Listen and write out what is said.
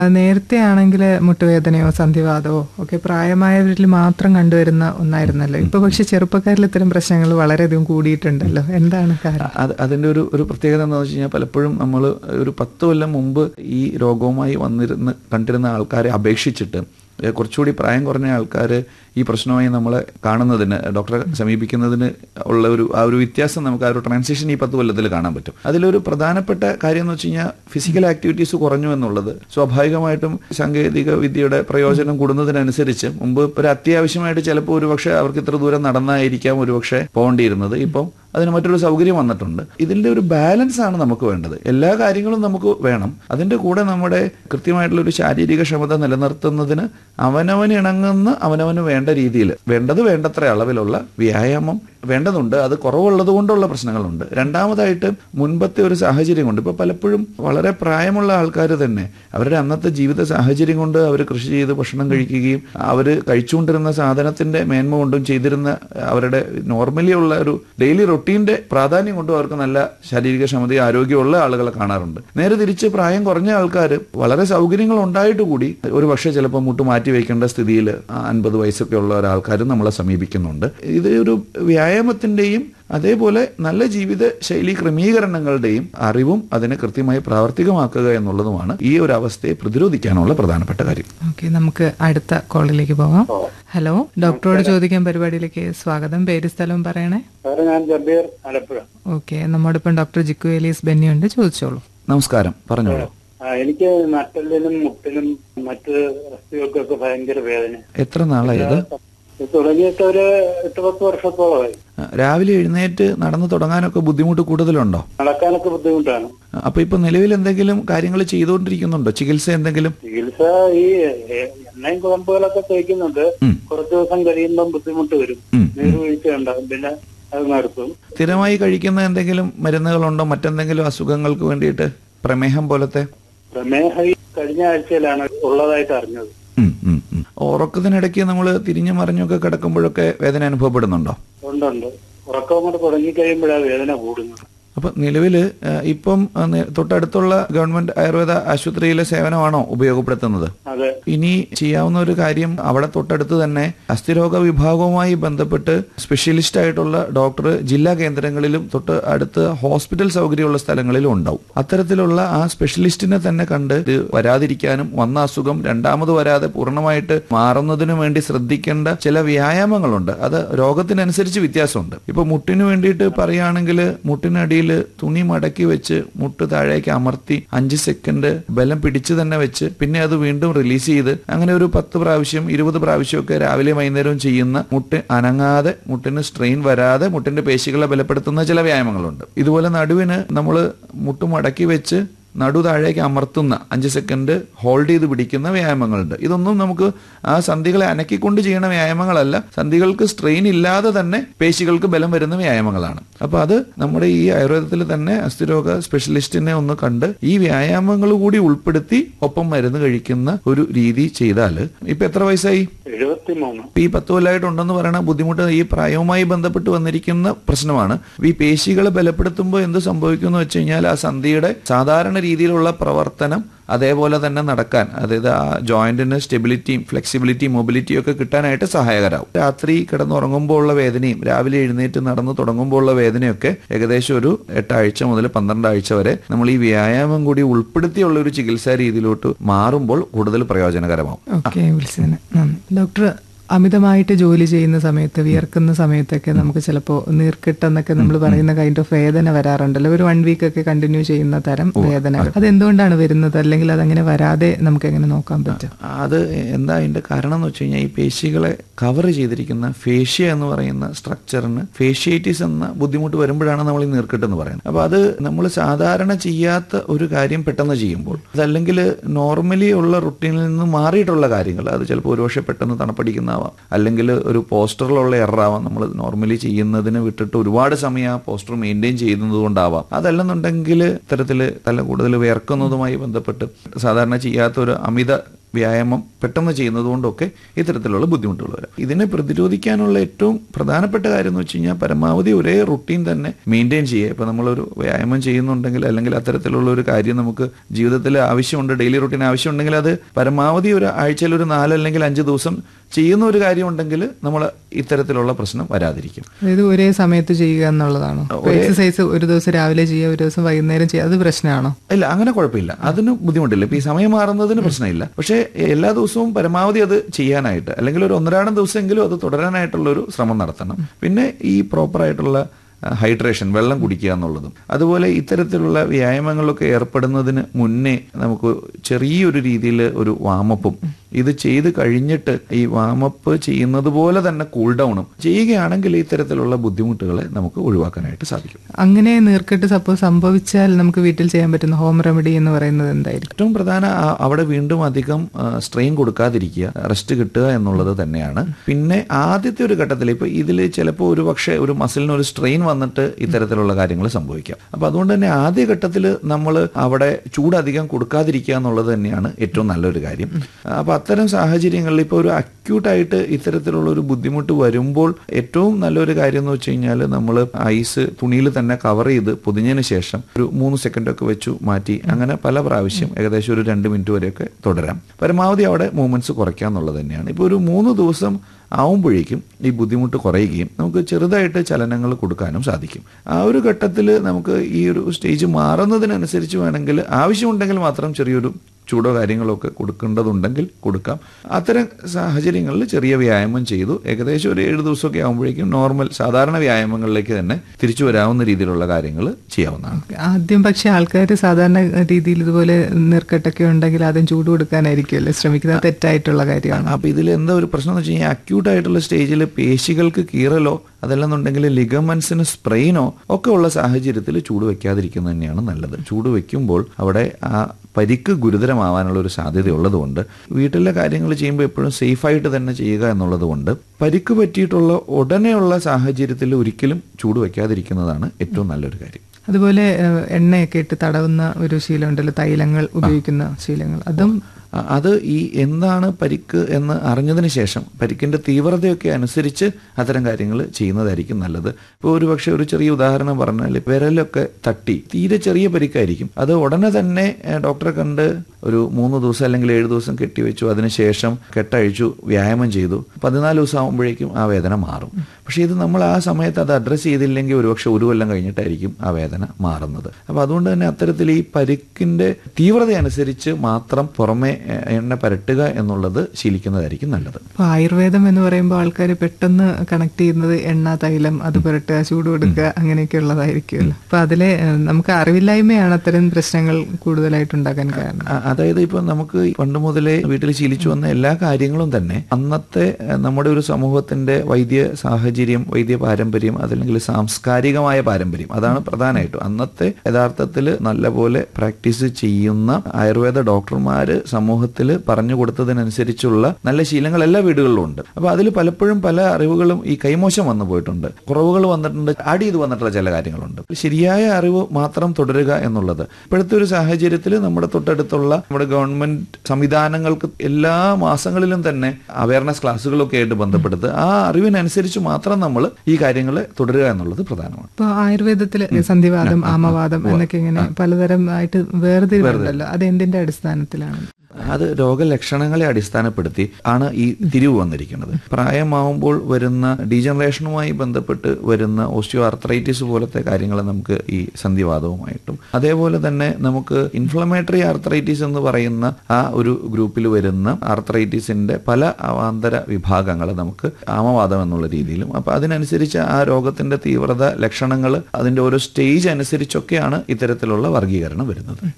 നേരത്തെ ആണെങ്കിൽ മുട്ടുവേദനയോ സന്ധിവാതമോ ഒക്കെ പ്രായമായവരിൽ മാത്രം കണ്ടുവരുന്ന ഒന്നായിരുന്നല്ലോ. ഇപ്പൊ പക്ഷെ ചെറുപ്പക്കാരിൽ ഇത്തരം പ്രശ്നങ്ങൾ വളരെയധികം കൂടിയിട്ടുണ്ടല്ലോ. എന്താണ് കാരണം? അതിന്റെ ഒരു പ്രത്യേകത എന്താണെന്ന് വെച്ച് കഴിഞ്ഞാൽ, പലപ്പോഴും നമ്മൾ ഒരു 10 കൊല്ലം മുമ്പ് ഈ രോഗവുമായി കണ്ടിരുന്ന ആൾക്കാരെ അപേക്ഷിച്ചിട്ട് കുറച്ചുകൂടി പ്രായം കുറഞ്ഞ ആൾക്കാർ ഈ പ്രശ്നമായി നമ്മളെ കാണുന്നതിന്, ഡോക്ടറെ സമീപിക്കുന്നതിന് ഉള്ള ആ ഒരു വ്യത്യാസം നമുക്ക് ആ ഒരു ട്രാൻസിഷൻ ഈ 10 കൊല്ലത്തിൽ കാണാൻ പറ്റും. അതിലൊരു പ്രധാനപ്പെട്ട കാര്യം എന്ന് വെച്ച് കഴിഞ്ഞാൽ ഫിസിക്കൽ ആക്ടിവിറ്റീസ് കുറഞ്ഞു എന്നുള്ളത്. സ്വാഭാവികമായിട്ടും സാങ്കേതിക വിദ്യയുടെ പ്രയോജനം കൂടുന്നതിനനുസരിച്ച് മുമ്പ് ഒരു അത്യാവശ്യമായിട്ട് ചിലപ്പോൾ ഒരുപക്ഷെ അവർക്ക് ഇത്ര ദൂരം നടന്നായിരിക്കാം ഒരുപക്ഷെ പോകേണ്ടിയിരുന്നത്. ഇപ്പം അതിന് മറ്റൊരു സൗകര്യം വന്നിട്ടുണ്ട്. ഇതിന്റെ ഒരു ബാലൻസ് ആണ് നമുക്ക് വേണ്ടത്. എല്ലാ കാര്യങ്ങളും നമുക്ക് വേണം. അതിന്റെ കൂടെ നമ്മുടെ കൃത്യമായിട്ടുള്ള ഒരു ശാരീരിക ക്ഷമത നിലനിർത്തുന്നതിന് അവനവന് ഇണങ്ങുന്ന അവനവന് വേണ്ട രീതിയിൽ വേണ്ടത്ര അളവിലുള്ള വ്യായാമം വേണ്ടതുണ്ട്. അത് കുറവുള്ളത് കൊണ്ടുള്ള പ്രശ്നങ്ങളുണ്ട്. രണ്ടാമതായിട്ട് മുൻപത്തെ ഒരു സാഹചര്യം കൊണ്ട് ഇപ്പൊ പലപ്പോഴും വളരെ പ്രായമുള്ള ആൾക്കാർ തന്നെ അവരുടെ അന്നത്തെ ജീവിത സാഹചര്യം കൊണ്ട് അവർ കൃഷി ചെയ്ത് ഭക്ഷണം കഴിക്കുകയും അവർ കഴിച്ചുകൊണ്ടിരുന്ന സാധനത്തിന്റെ മേന്മ കൊണ്ടും ചെയ്തിരുന്ന അവരുടെ നോർമലി ഉള്ള ഒരു ഡെയിലി റൊട്ടീന്റെ പ്രാധാന്യം കൊണ്ടും അവർക്ക് നല്ല ശാരീരിക ക്ഷമതയും ആരോഗ്യമുള്ള ആളുകളെ കാണാറുണ്ട്. നേരെ തിരിച്ച് പ്രായം കുറഞ്ഞ ആൾക്കാർ വളരെ സൗകര്യങ്ങൾ ഉണ്ടായിട്ട് കൂടി ഒരു പക്ഷേ ചിലപ്പോൾ മുട്ട് മാറ്റി വയ്ക്കേണ്ട സ്ഥിതിയിൽ 50 വയസ്സൊക്കെ ഉള്ള ഒരാൾക്കാരും നമ്മളെ സമീപിക്കുന്നുണ്ട്. ഇത് ഒരു വ്യായാമത്തിന്റെയും അതേപോലെ നല്ല ജീവിത ശൈലി ക്രമീകരണങ്ങളുടെയും അറിവും അതിനെ കൃത്യമായി പ്രാവർത്തികമാക്കുക എന്നുള്ളതുമാണ് ഈ ഒരു അവസ്ഥയെ പ്രതിരോധിക്കാനുള്ള പ്രധാനപ്പെട്ട കാര്യം. ഓക്കെ, നമുക്ക് അടുത്ത കോളിലേക്ക് പോകാം. ഹലോ, ഡോക്ടറോട് ചോദിക്കാൻ പരിപാടിയിലേക്ക് സ്വാഗതം. പേര് സ്ഥലവും പറയണേ. ഞാൻ ജബീർ, ആലപ്പുഴ. ഓക്കെ, നമ്മോടൊപ്പം ഡോക്ടർ ജിക്കു എലീസ് ബെന്നിയുണ്ട്. ചോദിച്ചോളൂ. നമസ്കാരം, പറഞ്ഞോളൂ. എനിക്ക് നട്ടലിനും മുട്ടിനും മറ്റ് അസ്ഥികൾക്കൊക്കെ ഭയങ്കര വേദന. എത്ര നാളായി ഇത് തുടങ്ങിയിട്ട് ഒരു 8-10 വർഷത്തോളമായി. രാവിലെ എഴുന്നേറ്റ് നടന്നു തുടങ്ങാനൊക്കെ ബുദ്ധിമുട്ട് കൂടുതലുണ്ടോ? നടക്കാനൊക്കെ ബുദ്ധിമുട്ടാണ്. അപ്പൊ ഇപ്പൊ നിലവിൽ എന്തെങ്കിലും കാര്യങ്ങൾ ചെയ്തുകൊണ്ടിരിക്കുന്നുണ്ടോ? ചികിത്സ എന്തെങ്കിലും? ചികിത്സ ഈ എണ്ണയും കുഴമ്പുകളൊക്കെ തേക്കുന്നുണ്ട്. കുറച്ചു ദിവസം കഴിയുമ്പം ബുദ്ധിമുട്ട് വരും, നീർവീഴ്ച ഉണ്ടാകും, പിന്നെ അത് നിർത്തും. സ്ഥിരമായി കഴിക്കുന്ന എന്തെങ്കിലും മരുന്നുകളുണ്ടോ? മറ്റെന്തെങ്കിലും അസുഖങ്ങൾക്ക് വേണ്ടിയിട്ട്? പ്രമേഹം പോലത്തെ? പ്രമേഹം കഴിഞ്ഞ ആഴ്ചയിലാണ് ഉള്ളതായിട്ട് അറിഞ്ഞത്. ഉറക്കത്തിനിടയ്ക്ക് നമ്മൾ തിരിഞ്ഞു മറിഞ്ഞൊക്കെ കിടക്കുമ്പോഴൊക്കെ വേദന അനുഭവപ്പെടുന്നുണ്ടോ? ഉണ്ട്. ഉറക്കം കൊണ്ട് തുടങ്ങി കഴിയുമ്പോഴാണ് വേദന കൂടുന്നത്. അപ്പൊ നിലവില് ഇപ്പം തൊട്ടടുത്തുള്ള ഗവൺമെന്റ് ആയുർവേദ ആശുപത്രിയിലെ സേവനമാണോ ഉപയോഗപ്പെടുത്തുന്നത്? ഇനി ചെയ്യാവുന്ന ഒരു കാര്യം, അവിടെ തൊട്ടടുത്ത് തന്നെ അസ്ഥിരോഗ വിഭാഗവുമായി ബന്ധപ്പെട്ട് സ്പെഷ്യലിസ്റ്റ് ആയിട്ടുള്ള ഡോക്ടർ ജില്ലാ കേന്ദ്രങ്ങളിലും തൊട്ട് അടുത്ത് ഹോസ്പിറ്റൽ സൗകര്യമുള്ള സ്ഥലങ്ങളിലും ഉണ്ടാവും. അത്തരത്തിലുള്ള ആ സ്പെഷ്യലിസ്റ്റിനെ തന്നെ കണ്ട് ഇത് വരാതിരിക്കാനും വന്ന അസുഖം രണ്ടാമത് വരാതെ പൂർണ്ണമായിട്ട് മാറുന്നതിനു വേണ്ടി ശ്രദ്ധിക്കേണ്ട ചില വ്യായാമങ്ങളുണ്ട്. അത് രോഗത്തിനനുസരിച്ച് വ്യത്യാസമുണ്ട്. ഇപ്പൊ മുട്ടിന് വേണ്ടിയിട്ട് പറയുകയാണെങ്കിൽ മുട്ടിനടിയിൽ തുണി മടക്കി വെച്ച് മുട്ട് താഴേക്ക് അമർത്തി 5 സെക്കൻഡ് ബലം പിടിച്ച് തന്നെ വെച്ച് പിന്നെ അത് വീണ്ടും റിലീസ് ചെയ്ത് അങ്ങനെ ഒരു 10 പ്രാവശ്യം 20 പ്രാവശ്യമൊക്കെ രാവിലെ വൈകുന്നേരവും ചെയ്യുന്ന, മുട്ട് അനങ്ങാതെ മുട്ടിന് സ്ട്രെയിൻ വരാതെ മുട്ടിന്റെ പേശികളെ ബലപ്പെടുത്തുന്ന ചില വ്യായാമങ്ങളുണ്ട്. ഇതുപോലെ നടുവിന് നമ്മൾ മുട്ട് മടക്കി വെച്ച് നടു താഴേക്ക് അമർത്തുന്ന 5 സെക്കൻഡ് ഹോൾഡ് ചെയ്ത് പിടിക്കുന്ന വ്യായാമങ്ങളുണ്ട്. ഇതൊന്നും നമുക്ക് ആ സന്ധികളെ അനക്കിക്കൊണ്ട് ചെയ്യുന്ന വ്യായാമങ്ങളല്ല, സന്ധികൾക്ക് സ്ട്രെയിൻ ഇല്ലാതെ തന്നെ പേശികൾക്ക് ബലം വരുന്ന വ്യായാമങ്ങളാണ്. അപ്പൊ അത് നമ്മുടെ ഈ ആയുർവേദത്തിൽ തന്നെ അസ്ഥിരോഗ സ്പെഷ്യലിസ്റ്റിനെ ഒന്ന് കണ്ട് ഈ വ്യായാമങ്ങൾ കൂടി ഉൾപ്പെടുത്തി ഒപ്പം മരുന്ന് കഴിക്കുന്ന ഒരു രീതി ചെയ്താൽ. ഇപ്പൊ എത്ര വയസ്സായി? 73. ഈ 10 കൊല്ലമായിട്ടുണ്ടെന്ന് പറയുന്ന ബുദ്ധിമുട്ട് ഈ പ്രായവുമായി ബന്ധപ്പെട്ട് വന്നിരിക്കുന്ന പ്രശ്നമാണ്. ഈ പേശികളെ ബലപ്പെടുത്തുമ്പോൾ എന്ത് സംഭവിക്കുന്നു വെച്ച് കഴിഞ്ഞാൽ ആ സന്ധിയുടെ സാധാരണ രീതിയിലുള്ള പ്രവർത്തനം അതേപോലെ തന്നെ നടക്കാൻ, അതായത് ആ ജോയിന്റിന് സ്റ്റെബിലിറ്റിയും ഫ്ലെക്സിബിലിറ്റിയും മൊബിലിറ്റിയും ഒക്കെ കിട്ടാനായിട്ട് സഹായകരാകും. രാത്രി കിടന്നുറങ്ങുമ്പോൾ ഉള്ള വേദനയും രാവിലെ എഴുന്നേറ്റ് നടന്നു തുടങ്ങുമ്പോൾ ഉള്ള വേദനയൊക്കെ ഏകദേശം ഒരു 8 ആഴ്ച മുതൽ 12 ആഴ്ച വരെ നമ്മൾ ഈ വ്യായാമം കൂടി ഉൾപ്പെടുത്തിയുള്ള ഒരു ചികിത്സാ രീതിയിലോട്ട് മാറുമ്പോൾ കൂടുതൽ പ്രയോജനകരമാവും. ഡോക്ടർ, അമിതമായിട്ട് ജോലി ചെയ്യുന്ന സമയത്ത് വിയർക്കുന്ന സമയത്തൊക്കെ നമുക്ക് ചിലപ്പോൾ നീർക്കെട്ടെന്നൊക്കെ നമ്മൾ പറയുന്ന കൈൻഡ് ഓഫ് വേദന വരാറുണ്ടല്ലോ. ഒരു 1 വീക്ക് ഒക്കെ കണ്ടിന്യൂ ചെയ്യുന്ന തരം വേദനകൾ. അതെന്തുകൊണ്ടാണ് വരുന്നത്? അല്ലെങ്കിൽ അതങ്ങനെ വരാതെ നമുക്ക് എങ്ങനെ നോക്കാൻ പറ്റും? അത് എന്താ അതിന്റെ കാരണം എന്ന് വെച്ച് കഴിഞ്ഞാൽ ഈ പേശികളെ കവർ ചെയ്തിരിക്കുന്ന ഫേഷ്യ എന്ന് പറയുന്ന സ്ട്രക്ചറിന് ഫേഷ്യേറ്റിസ് എന്ന ബുദ്ധിമുട്ട് വരുമ്പോഴാണ് നമ്മൾ ഈ നീർക്കെട്ടെന്ന് പറയുന്നത്. അപ്പൊ അത് നമ്മൾ സാധാരണ ചെയ്യാത്ത ഒരു കാര്യം പെട്ടെന്ന് ചെയ്യുമ്പോൾ, അതല്ലെങ്കിൽ നോർമലി ഉള്ള റുട്ടീനിൽ നിന്ന് മാറിയിട്ടുള്ള കാര്യങ്ങൾ, അത് ചിലപ്പോൾ ഒരുപക്ഷെ പെട്ടെന്ന് തണുപ്പടിക്കുന്ന അല്ലെങ്കിൽ ഒരു പോസ്റ്ററിലുള്ള എററാവാം. നമ്മൾ നോർമലി ചെയ്യുന്നതിന് വിട്ടിട്ട് ഒരുപാട് സമയം ആ പോസ്റ്റർ മെയിൻറ്റെയിൻ ചെയ്യുന്നത് കൊണ്ടാവാം. അതല്ലെന്നുണ്ടെങ്കിൽ ഇത്തരത്തിൽ തല കൂടുതൽ വിയർക്കുന്നതുമായി ബന്ധപ്പെട്ട് സാധാരണ ചെയ്യാത്ത ഒരു അമിത വ്യായാമം പെട്ടെന്ന് ചെയ്യുന്നത് കൊണ്ടൊക്കെ ഇത്തരത്തിലുള്ള ബുദ്ധിമുട്ടുകൾ വരാം. ഇതിനെ പ്രതിരോധിക്കാനുള്ള ഏറ്റവും പ്രധാനപ്പെട്ട കാര്യം എന്ന് വെച്ച് കഴിഞ്ഞാൽ പരമാവധി ഒരേ റുട്ടീൻ തന്നെ മെയിൻറ്റെയിൻ ചെയ്യുക. ഇപ്പോൾ നമ്മളൊരു വ്യായാമം ചെയ്യുന്നുണ്ടെങ്കിൽ അല്ലെങ്കിൽ അത്തരത്തിലുള്ള ഒരു കാര്യം നമുക്ക് ജീവിതത്തിൽ ആവശ്യമുണ്ട്, ഡെയിലി റുട്ടീൻ ആവശ്യമുണ്ടെങ്കിൽ അത് പരമാവധി ഒരു ആഴ്ചയിൽ ഒരു 4 അല്ലെങ്കിൽ 5 ദിവസം ചെയ്യുന്ന ഒരു കാര്യം ഉണ്ടെങ്കിൽ നമ്മൾ ഇത്തരത്തിലുള്ള പ്രശ്നം വരാതിരിക്കും. അതായത് ഒരേ സമയത്ത് ചെയ്യുക എന്നുള്ളതാണോ? എക്സസൈസ് ഒരു ദിവസം രാവിലെ ചെയ്യുക, ഒരു ദിവസം വൈകുന്നേരം ചെയ്യുക, അത് പ്രശ്നമാണോ? ഇല്ല, അങ്ങനെ കുഴപ്പമില്ല, അതിന് ബുദ്ധിമുട്ടില്ല. ഇപ്പൊ ഈ സമയം മാറുന്നതിന് പ്രശ്നമില്ല. പക്ഷേ എല്ലാ ദിവസവും പരമാവധി അത് ചെയ്യാനായിട്ട് അല്ലെങ്കിൽ ഒരു 1-2 ദിവസമെങ്കിലും അത് തുടരാനായിട്ടുള്ള ഒരു ശ്രമം നടത്തണം. പിന്നെ ഈ പ്രോപ്പറായിട്ടുള്ള ഹൈഡ്രേഷൻ, വെള്ളം കുടിക്കുക എന്നുള്ളതും, അതുപോലെ ഇത്തരത്തിലുള്ള വ്യായാമങ്ങളിലൊക്കെ ഏർപ്പെടുന്നതിന് മുന്നേ നമുക്ക് ചെറിയൊരു രീതിയിൽ ഒരു വാമപ്പും ഇത് ചെയ്ത് കഴിഞ്ഞിട്ട് ഈ വാമപ്പ് ചെയ്യുന്നത് പോലെ തന്നെ കൂൾ ഡൗണും ചെയ്യുകയാണെങ്കിൽ ഇത്തരത്തിലുള്ള ബുദ്ധിമുട്ടുകളെ നമുക്ക് ഒഴിവാക്കാനായിട്ട് സാധിക്കും. അങ്ങനെ നീർക്കെട്ട് സപ്പോസ് സംഭവിച്ചാൽ നമുക്ക് വീട്ടിൽ ചെയ്യാൻ പറ്റുന്ന ഹോം റെമഡി എന്ന് പറയുന്നത് എന്തായിരിക്കും? ഏറ്റവും പ്രധാന അവിടെ വീണ്ടും അധികം സ്ട്രെയിൻ കൊടുക്കാതിരിക്കുക, റെസ്റ്റ് കിട്ടുക എന്നുള്ളത് തന്നെയാണ്. പിന്നെ ആദ്യത്തെ ഒരു ഘട്ടത്തിൽ ഇപ്പൊ ഇതിൽ ചിലപ്പോൾ ഒരു പക്ഷേ ഒരു മസിലിന് ഒരു സ്ട്രെയിൻ വന്നിട്ട് ഇത്തരത്തിലുള്ള കാര്യങ്ങൾ സംഭവിക്കാം. അപ്പൊ അതുകൊണ്ട് തന്നെ ആദ്യ ഘട്ടത്തിൽ നമ്മൾ അവിടെ ചൂടധികം കൊടുക്കാതിരിക്കുക എന്നുള്ളത് തന്നെയാണ് ഏറ്റവും നല്ലൊരു കാര്യം. അപ്പൊ അത്തരം സാഹചര്യങ്ങളിൽ ഇപ്പോൾ ഒരു അക്യൂട്ടായിട്ട് ഇത്തരത്തിലുള്ള ഒരു ബുദ്ധിമുട്ട് വരുമ്പോൾ ഏറ്റവും നല്ലൊരു കാര്യം എന്ന് വെച്ച് കഴിഞ്ഞാൽ നമ്മൾ ഐസ് തുണിയിൽ തന്നെ കവർ ചെയ്ത് പൊതിഞ്ഞതിന് ശേഷം ഒരു 3 സെക്കൻഡൊക്കെ വെച്ചു മാറ്റി അങ്ങനെ പല പ്രാവശ്യം ഏകദേശം ഒരു 2 മിനിറ്റ് വരെയൊക്കെ തുടരാം. പരമാവധി അവിടെ മൂവ്മെന്റ്സ് കുറയ്ക്കുക എന്നുള്ളത് തന്നെയാണ്. ഇപ്പോൾ ഒരു 3 ദിവസം ആവുമ്പോഴേക്കും ഈ ബുദ്ധിമുട്ട് കുറയുകയും നമുക്ക് ചെറുതായിട്ട് ചലനങ്ങൾ കൊടുക്കാനും സാധിക്കും. ആ ഒരു ഘട്ടത്തിൽ നമുക്ക് ഈ ഒരു സ്റ്റേജ് മാറുന്നതിനനുസരിച്ച് വേണമെങ്കിൽ ആവശ്യമുണ്ടെങ്കിൽ മാത്രം ചെറിയൊരു ചൂടോ കാര്യങ്ങളോ ഒക്കെ കൊടുക്കേണ്ടതുണ്ടെങ്കിൽ കൊടുക്കാം. അത്തരം സാഹചര്യങ്ങളിൽ ചെറിയ വ്യായാമം ചെയ്തു ഏകദേശം ഒരു 7 ദിവസമൊക്കെ ആകുമ്പോഴേക്കും നോർമൽ സാധാരണ വ്യായാമങ്ങളിലേക്ക് തന്നെ തിരിച്ചു വരാവുന്ന രീതിയിലുള്ള കാര്യങ്ങൾ ചെയ്യാവുന്നതാണ്. ആദ്യം പക്ഷെ ആൾക്കാർ സാധാരണ രീതിയിൽ ഇതുപോലെ നീർക്കെട്ടൊക്കെ ഉണ്ടെങ്കിൽ ആദ്യം ചൂട് കൊടുക്കാനായിരിക്കുമല്ലോ ശ്രമിക്കുന്നത്, തെറ്റായിട്ടുള്ള കാര്യമാണ്. അപ്പൊ ഇതിൽ എന്താ ഒരു പ്രശ്നം എന്ന് വെച്ച് കഴിഞ്ഞാൽ അക്യൂട്ട് ആയിട്ടുള്ള സ്റ്റേജിൽ പേശികൾക്ക് കീറലോ അതല്ലെന്നുണ്ടെങ്കിൽ ലിഗമെന്റ്സിന് സ്പ്രെയിനോ ഒക്കെ ഉള്ള സാഹചര്യത്തിൽ ചൂട് വെക്കാതിരിക്കുന്നത് തന്നെയാണ് നല്ലത്. ചൂട് വെക്കുമ്പോൾ അവിടെ ആ പരിക്ക് ഗുരുതരമാവാനുള്ള ഒരു സാധ്യത ഉള്ളതുകൊണ്ട് വീട്ടിലെ കാര്യങ്ങൾ ചെയ്യുമ്പോൾ എപ്പോഴും സേഫായിട്ട് തന്നെ ചെയ്യുക എന്നുള്ളത് കൊണ്ട് പരിക്ക് പറ്റിയിട്ടുള്ള ഉടനെയുള്ള സാഹചര്യത്തിൽ ഒരിക്കലും ചൂട് വെക്കാതിരിക്കുന്നതാണ് ഏറ്റവും നല്ലൊരു കാര്യം. അതുപോലെ എണ്ണയൊക്കെ ഇട്ട് തടവുന്ന ഒരു ശീലമുണ്ടല്ലോ, തൈലങ്ങൾ ഉപയോഗിക്കുന്ന ശീലങ്ങൾ, അതും അത് ഈ എന്താണ് പരിക്ക് എന്ന് അറിഞ്ഞതിന് ശേഷം പരിക്കിന്റെ തീവ്രതയൊക്കെ അനുസരിച്ച് അത്തരം കാര്യങ്ങൾ ചെയ്യുന്നതായിരിക്കും നല്ലത്. ഇപ്പോൾ ഒരു പക്ഷേ ഒരു ചെറിയ ഉദാഹരണം പറഞ്ഞാൽ വിരലൊക്കെ തട്ടി തീരെ ചെറിയ പരിക്കായിരിക്കും, അത് ഉടനെ തന്നെ ഡോക്ടറെ കണ്ട് ഒരു 3 ദിവസം അല്ലെങ്കിൽ 7 ദിവസം കെട്ടിവെച്ചു, അതിനുശേഷം കെട്ടഴിച്ചു, വ്യായാമം ചെയ്തു, 14 ദിവസം ആകുമ്പോഴേക്കും ആ വേദന മാറും. പക്ഷേ ഇത് നമ്മൾ ആ സമയത്ത് അത് അഡ്രസ്സ് ചെയ്തില്ലെങ്കിൽ ഒരുപക്ഷെ 1 കൊല്ലം കഴിഞ്ഞിട്ടായിരിക്കും ആ വേദന മാറുന്നത്. അപ്പോൾ അതുകൊണ്ട് തന്നെ അത്തരത്തിൽ ഈ പരിക്കിന്റെ തീവ്രത അനുസരിച്ച് മാത്രം പുറമെ എണ്ണ പരട്ടുക എന്നുള്ളത് ശീലിക്കുന്നതായിരിക്കും നല്ലത്. അപ്പോൾ ആയുർവേദം എന്ന് പറയുമ്പോൾ ആൾക്കാർ പെട്ടെന്ന് കണക്ട് ചെയ്യുന്നത് എണ്ണ, തൈലം, അത് പുരട്ടുക, ചൂട് കൊടുക്കുക അങ്ങനെയൊക്കെ ഉള്ളതായിരിക്കുമല്ലോ. അപ്പൊ അതിലെ നമുക്ക് അറിവില്ലായ്മയാണ് അത്തരം പ്രശ്നങ്ങൾ കൂടുതലായിട്ടുണ്ടാക്കാൻ കാരണം. അതായത് ഇപ്പൊ നമുക്ക് പണ്ട് മുതലേ വീട്ടിൽ ശീലിച്ചു വന്ന എല്ലാ കാര്യങ്ങളും തന്നെ അന്നത്തെ നമ്മുടെ ഒരു സമൂഹത്തിന്റെ വൈദ്യ സാഹചര്യം, വൈദ്യ പാരമ്പര്യം, അതല്ലെങ്കിൽ സാംസ്കാരികമായ പാരമ്പര്യം, അതാണ് പ്രധാനമായിട്ടും. അന്നത്തെ യഥാർത്ഥത്തിൽ നല്ലപോലെ പ്രാക്ടീസ് ചെയ്യുന്ന ആയുർവേദ ഡോക്ടർമാര് സമൂഹത്തിൽ പറഞ്ഞു കൊടുത്തതിനനുസരിച്ചുള്ള നല്ല ശീലങ്ങൾ എല്ലാ വീടുകളിലും ഉണ്ട്. അപ്പൊ അതിൽ പലപ്പോഴും പല അറിവുകളും ഈ കൈമോശം വന്നു പോയിട്ടുണ്ട്, കുറവുകൾ വന്നിട്ടുണ്ട്, ആഡ് ചെയ്ത് വന്നിട്ടുള്ള ചില കാര്യങ്ങളുണ്ട്. ശരിയായ അറിവ് മാത്രം തുടരുക എന്നുള്ളത് ഇപ്പോഴത്തെ ഒരു സാഹചര്യത്തിൽ നമ്മുടെ തൊട്ടടുത്തുള്ള നമ്മുടെ ഗവൺമെന്റ് സംവിധാനങ്ങൾക്ക് എല്ലാ മാസങ്ങളിലും തന്നെ അവയർനെസ് ക്ലാസ്സുകളൊക്കെ ആയിട്ട് ബന്ധപ്പെടുത്ത് ആ അറിവിനനുസരിച്ച് മാത്രം നമ്മൾ ഈ കാര്യങ്ങൾ തുടരുക എന്നുള്ളത് പ്രധാനമാണ്. ഇപ്പൊ ആയുർവേദത്തില് സന്ധിവാദം, ആമവാദം എന്നൊക്കെ ഇങ്ങനെ പലതരം ആയിട്ട് വേർതിരിവുണ്ടല്ലോ, അത് എന്തിന്റെ അടിസ്ഥാനത്തിലാണ്? അത് രോഗലക്ഷണങ്ങളെ അടിസ്ഥാനപ്പെടുത്തി ആണ് ഈ തിരിവ് വന്നിരിക്കുന്നത്. പ്രായമാവുമ്പോൾ വരുന്ന ഡീജനറേഷനുമായി ബന്ധപ്പെട്ട് വരുന്ന ഓസ്റ്റിയോ ആർത്രൈറ്റിസ് പോലത്തെ കാര്യങ്ങൾ നമുക്ക് ഈ സന്ധിവാദവുമായിട്ടും, അതേപോലെ തന്നെ നമുക്ക് ഇൻഫ്ലമേറ്ററി ആർത്രൈറ്റിസ് എന്ന് പറയുന്ന ആ ഒരു ഗ്രൂപ്പിൽ വരുന്ന ആർത്രൈറ്റിസിന്റെ പല അവാന്തര വിഭാഗങ്ങൾ നമുക്ക് ആമവാദം എന്നുള്ള രീതിയിലും, അപ്പൊ അതിനനുസരിച്ച് ആ രോഗത്തിന്റെ തീവ്രത, ലക്ഷണങ്ങൾ, അതിന്റെ ഓരോ സ്റ്റേജ് അനുസരിച്ചൊക്കെയാണ് ഇത്തരത്തിലുള്ള വർഗീകരണം വരുന്നത്.